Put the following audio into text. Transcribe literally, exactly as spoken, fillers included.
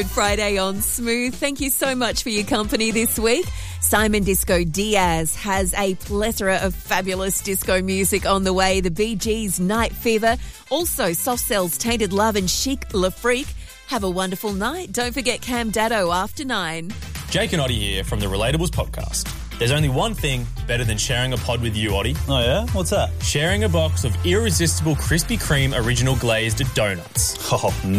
Friday on Smooth. Thank you so much for your company this week. Simon Disco Diaz has a plethora of fabulous disco music on the way. The Bee Gees, Night Fever. Also, Soft Cell's Tainted Love and Chic La Freak. Have a wonderful night. Don't forget Cam Daddo after nine. Jake and Oddie here from the Relatables podcast. There's only one thing better than sharing a pod with you, Oddie. Oh, yeah? What's that? Sharing a box of irresistible Krispy Kreme original glazed donuts. Oh,